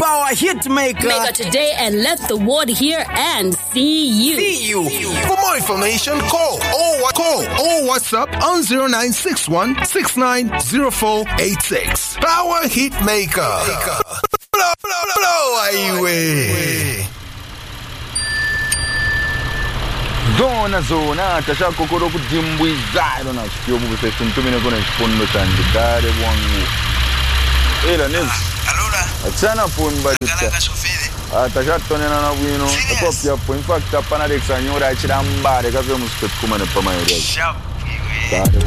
Power Hitmaker. Maker today and let the world hear and see you. For more information, call WhatsApp on 0961 690486. Power Hitmaker. Blow away. Zona tashakokoro kudimbwizaro na chikyo mubuse kuntumine kona chipondo chanje dare bwangu era nezi atsana phone badita tashatonena na bwino kopya po in fact apana Alexa nyora chirambare kave musikut kumane pamaere